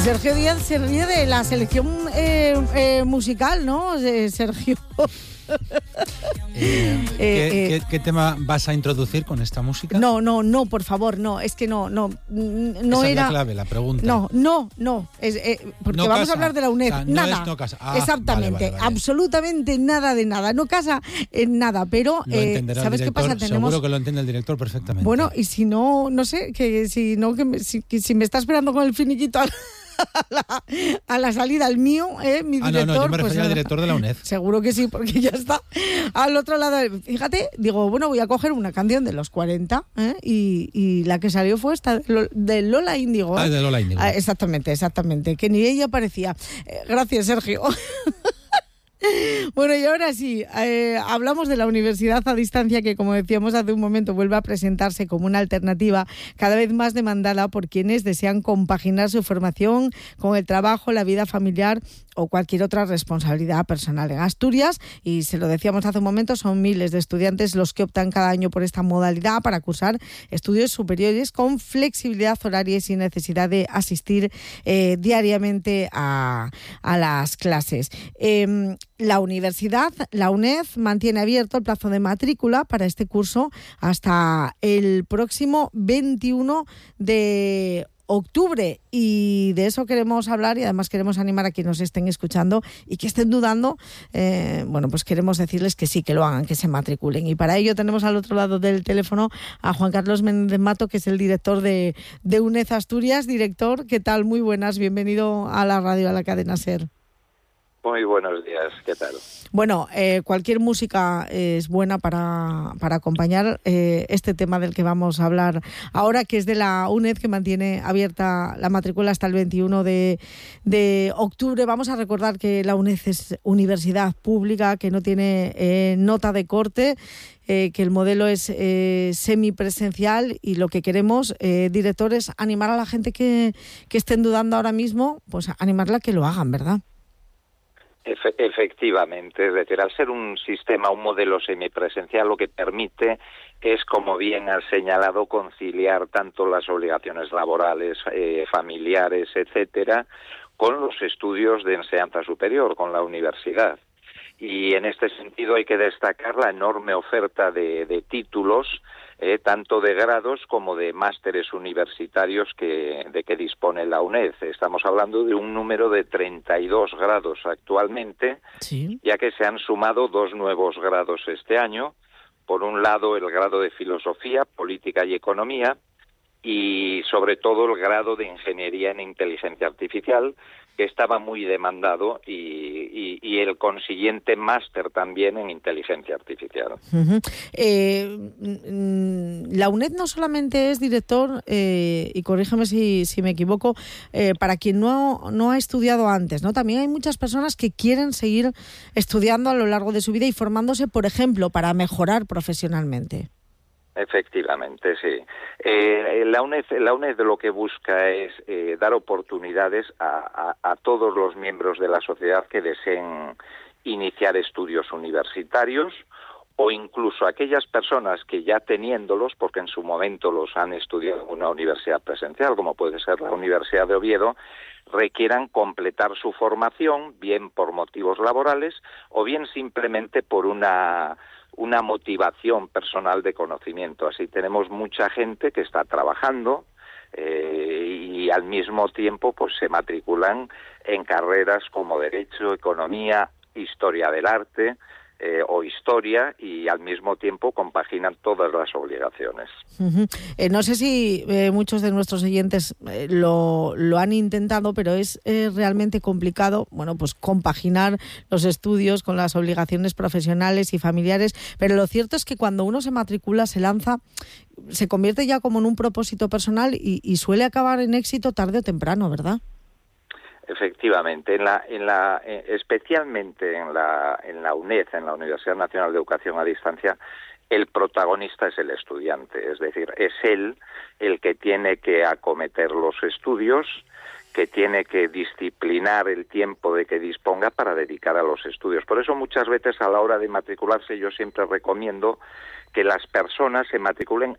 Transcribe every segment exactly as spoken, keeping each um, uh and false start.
Sergio Díaz se ríe de la selección eh, eh, musical, ¿no, eh, Sergio? Eh, ¿qué, eh, ¿qué, ¿Qué tema vas a introducir con esta música? No, no, no, por favor, no, es que no, no, no Esa era... es la clave, la pregunta. No, no, no, es, eh, porque no vamos casa. a hablar de la UNED, O sea, no nada, es no casa. Ah, exactamente, vale, vale, vale. absolutamente nada de nada, no casa en nada, pero lo eh, ¿sabes qué pasa? Tenemos... Seguro que lo entiende el director perfectamente. Bueno, y si no, no sé, que si no, que, me, si, que si me está esperando con el finiquito al... A la, a la salida, el mío, eh, mi director. Ah, no, no, yo me refería pues, al director de la UNED. Seguro que sí, porque ya está al otro lado. Fíjate, digo, bueno, voy a coger una canción de los cuarenta, ¿eh? y, y la que salió fue esta, de Lola Índigo. ¿eh? Ah, de Lola Índigo. Ah, exactamente, exactamente, que ni ella parecía. Eh, gracias, Sergio. Bueno, y ahora sí, eh, hablamos de la universidad a distancia que, como decíamos hace un momento, vuelve a presentarse como una alternativa cada vez más demandada por quienes desean compaginar su formación con el trabajo, la vida familiar o cualquier otra responsabilidad personal. En Asturias, y se lo decíamos hace un momento, son miles de estudiantes los que optan cada año por esta modalidad para cursar estudios superiores con flexibilidad horaria y sin necesidad de asistir eh, diariamente a, a las clases. Eh, La universidad, la UNED, mantiene abierto el plazo de matrícula para este curso hasta el próximo veintiuno de octubre, y de eso queremos hablar, y además queremos animar a quienes nos estén escuchando y que estén dudando. Eh, bueno, pues queremos decirles que sí, que lo hagan, que se matriculen, y para ello tenemos al otro lado del teléfono a Juan Carlos Méndez Mato, que es el director de, de UNED Asturias. Director, ¿qué tal? Muy buenas, bienvenido a la radio, a la cadena SER. Muy buenos días, ¿qué tal? Bueno, eh, cualquier música es buena para, para acompañar eh, este tema del que vamos a hablar ahora, que es de la UNED, que mantiene abierta la matrícula hasta el veintiuno de octubre. Vamos a recordar que la UNED es universidad pública, que no tiene eh, nota de corte, eh, que el modelo es eh, semipresencial, y lo que queremos, eh, director, es animar a la gente que, que estén dudando ahora mismo, pues animarla a que lo hagan, ¿verdad? Efe- efectivamente, es decir, al ser un sistema, un modelo semipresencial, lo que permite es, como bien has señalado, conciliar tanto las obligaciones laborales, eh, familiares, etcétera, con los estudios de enseñanza superior, con la universidad. Y en este sentido hay que destacar la enorme oferta de, de títulos, eh, tanto de grados como de másteres universitarios que de que dispone la UNED. Estamos hablando de un número de treinta y dos grados actualmente, sí, ya que se han sumado dos nuevos grados este año. Por un lado, el grado de Filosofía, Política y Economía, y sobre todo el grado de Ingeniería en Inteligencia Artificial, que estaba muy demandado, y, y, y el consiguiente máster también en Inteligencia Artificial. Uh-huh. Eh, la UNED no solamente es, director, eh, y corrígeme si, si me equivoco, eh, para quien no, no ha estudiado antes, ¿no? También hay muchas personas que quieren seguir estudiando a lo largo de su vida y formándose, por ejemplo, para mejorar profesionalmente. Efectivamente, sí. Eh, la UNED, la UNED lo que busca es eh, dar oportunidades a, a, a todos los miembros de la sociedad que deseen iniciar estudios universitarios, o incluso aquellas personas que, ya teniéndolos, porque en su momento los han estudiado en una universidad presencial, como puede ser la Universidad de Oviedo, requieran completar su formación, bien por motivos laborales o bien simplemente por una una motivación personal de conocimiento. Así tenemos mucha gente que está trabajando eh, y al mismo tiempo pues se matriculan en carreras como Derecho, Economía, Historia del Arte eh, o Historia, y al mismo tiempo compaginan todas las obligaciones. Uh-huh. Eh, no sé si eh, muchos de nuestros oyentes eh, lo, lo han intentado, pero es eh, realmente complicado, bueno, pues compaginar los estudios con las obligaciones profesionales y familiares, pero lo cierto es que cuando uno se matricula, se lanza, se convierte ya como en un propósito personal y, y suele acabar en éxito tarde o temprano, ¿verdad? Efectivamente, en la, en la, especialmente en la, en la UNED, en la Universidad Nacional de Educación a Distancia, el protagonista es el estudiante, es decir, es él el que tiene que acometer los estudios, que tiene que disciplinar el tiempo de que disponga para dedicar a los estudios. Por eso muchas veces a la hora de matricularse yo siempre recomiendo que las personas se matriculen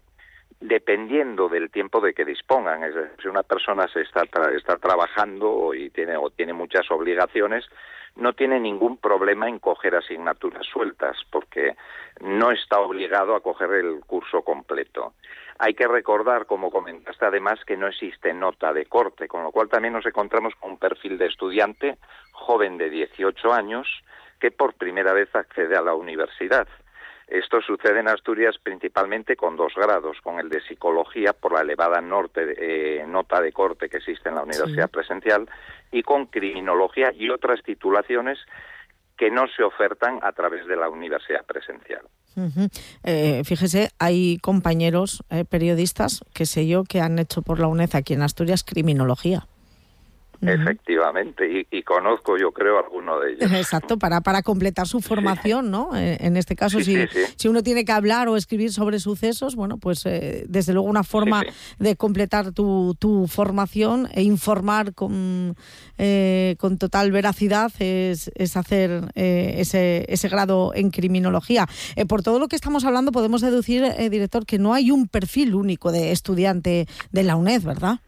dependiendo del tiempo de que dispongan. Es decir, si una persona se está, tra- está trabajando y tiene, o tiene muchas obligaciones, no tiene ningún problema en coger asignaturas sueltas, porque no está obligado a coger el curso completo. Hay que recordar, como comentaste además, que no existe nota de corte, con lo cual también nos encontramos con un perfil de estudiante joven de dieciocho años que por primera vez accede a la universidad. Esto sucede en Asturias principalmente con dos grados, con el de psicología por la elevada norte, eh, nota de corte que existe en la universidad sí. presencial, y con criminología y otras titulaciones que no se ofertan a través de la universidad presencial. Uh-huh. Eh, fíjese, hay compañeros eh, periodistas, que sé yo, que han hecho por la UNED aquí en Asturias criminología. Uh-huh. Efectivamente, y, y conozco, yo creo, alguno de ellos. Exacto, para, para completar su formación, sí. ¿no? Eh, en este caso, sí, si, sí, sí. si uno tiene que hablar o escribir sobre sucesos, bueno, pues eh, desde luego una forma sí, sí. de completar tu, tu formación e informar con, eh, con total veracidad es, es hacer eh, ese, ese grado en criminología. Eh, por todo lo que estamos hablando, podemos deducir, eh, director, que no hay un perfil único de estudiante de la UNED, ¿verdad?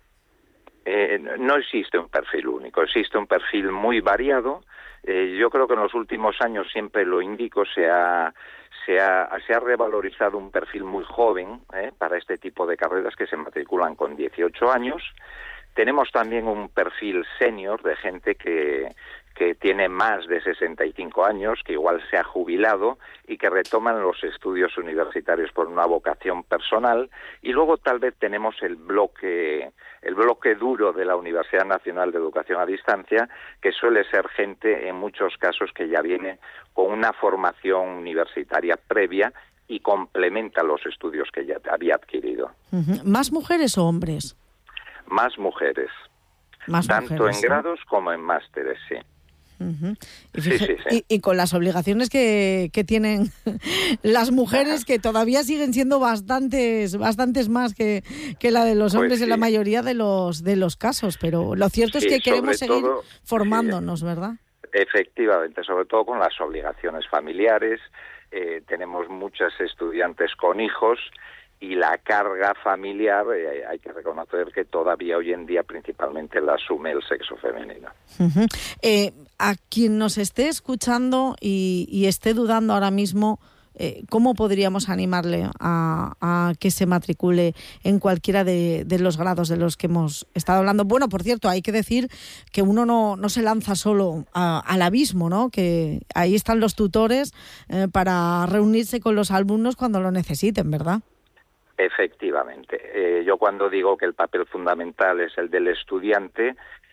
Eh, no existe un perfil único, existe un perfil muy variado. Eh, yo creo que en los últimos años, siempre lo indico, se ha, se ha, se ha revalorizado un perfil muy joven eh, para este tipo de carreras que se matriculan con dieciocho años. Tenemos también un perfil senior de gente que, que tiene más de sesenta y cinco años, que igual se ha jubilado y que retoman los estudios universitarios por una vocación personal. Y luego tal vez tenemos el bloque, el bloque duro de la Universidad Nacional de Educación a Distancia, que suele ser gente, en muchos casos, que ya viene con una formación universitaria previa y complementa los estudios que ya había adquirido. Uh-huh. ¿Más mujeres o hombres? Más mujeres. Más tanto mujeres, en ¿no? grados como en másteres, sí. Uh-huh. Y, fíjate, sí, sí, sí. Y, y con las obligaciones que, que tienen las mujeres, que todavía siguen siendo bastantes bastantes más que, que la de los hombres pues sí. en la mayoría de los de los casos, pero lo cierto sí, es que queremos seguir todo, formándonos, sí. ¿verdad? Efectivamente, sobre todo con las obligaciones familiares. Eh, tenemos muchas estudiantes con hijos y la carga familiar, eh, hay que reconocer que todavía hoy en día principalmente la asume el sexo femenino. Uh-huh. Eh, a quien nos esté escuchando y, y esté dudando ahora mismo, eh, ¿cómo podríamos animarle a, a que se matricule en cualquiera de, de los grados de los que hemos estado hablando? Bueno, por cierto, hay que decir que uno no, no se lanza solo a, al abismo, ¿no? Que ahí están los tutores eh, para reunirse con los alumnos cuando lo necesiten, ¿verdad? Efectivamente. Eh, yo cuando digo que el papel fundamental es el del estudiante,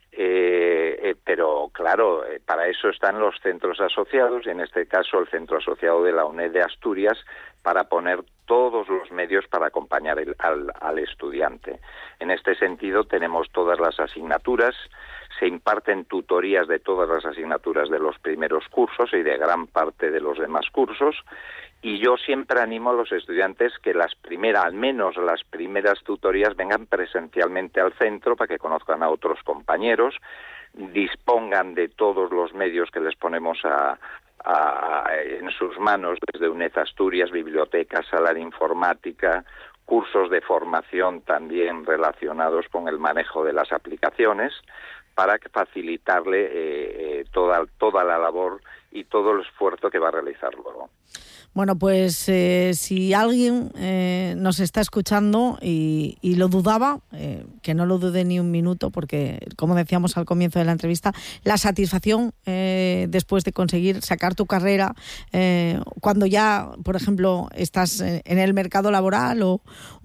eh, eh, pero claro, eh, para eso están los centros asociados, y en este caso el centro asociado de la UNED de Asturias, para poner todos los medios para acompañar el, al, al estudiante. En este sentido tenemos todas las asignaturas, se imparten tutorías de todas las asignaturas de los primeros cursos y de gran parte de los demás cursos. Y yo siempre animo a los estudiantes que las primeras, al menos las primeras tutorías, vengan presencialmente al centro para que conozcan a otros compañeros, dispongan de todos los medios que les ponemos a, a, en sus manos desde UNED Asturias, biblioteca, sala de informática, cursos de formación también relacionados con el manejo de las aplicaciones, para facilitarle eh, eh, toda, toda la labor y todo el esfuerzo que va a realizar luego. Bueno, pues eh, si alguien eh, nos está escuchando y, y lo dudaba, eh, que no lo dude ni un minuto, porque, como decíamos al comienzo de la entrevista, la satisfacción eh, después de conseguir sacar tu carrera, eh, cuando ya, por ejemplo, estás en el mercado laboral o,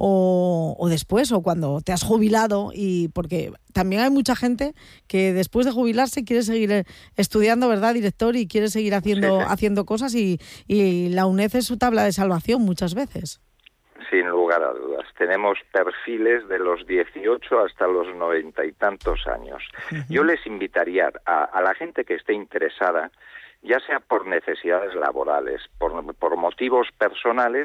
o, o después, o cuando te has jubilado, y porque también hay mucha gente que después de jubilarse quiere seguir estudiando, ¿verdad, director? Y quiere seguir haciendo, sí, sí. haciendo cosas y, y la UNED es su tabla de salvación muchas veces. Sin lugar a dudas. Tenemos perfiles de los dieciocho hasta los noventa y tantos años. Uh-huh. Yo les invitaría a, a la gente que esté interesada, ya sea por necesidades laborales, por, por motivos personales,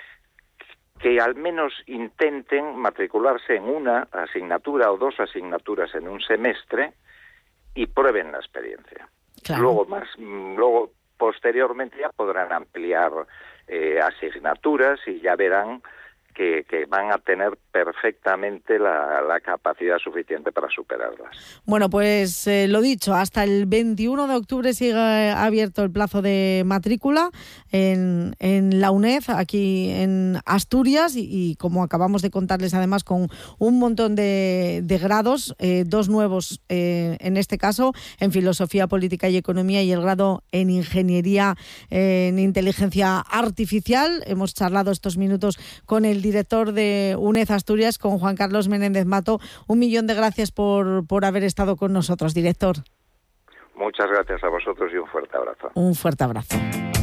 que al menos intenten matricularse en una asignatura o dos asignaturas en un semestre y prueben la experiencia. Claro. Luego más, luego posteriormente ya podrán ampliar eh, asignaturas y ya verán que, que van a tener perfectamente la, la capacidad suficiente para superarlas. Bueno, pues eh, lo dicho, hasta el veintiuno de octubre sigue abierto el plazo de matrícula en, en la UNED, aquí en Asturias, y, y como acabamos de contarles además con un montón de, de grados, eh, dos nuevos eh, en este caso, en Filosofía, Política y Economía, y el grado en Ingeniería eh, en Inteligencia Artificial. Hemos charlado estos minutos con el director de UNED Asturias, con Juan Carlos Menéndez Mato. Un millón de gracias por, por haber estado con nosotros, director. Muchas gracias a vosotros y un fuerte abrazo. Un fuerte abrazo.